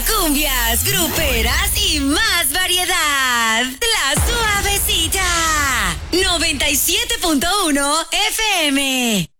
cumbias, gruperas y más variedad. La Suavecita. 97.1 FM.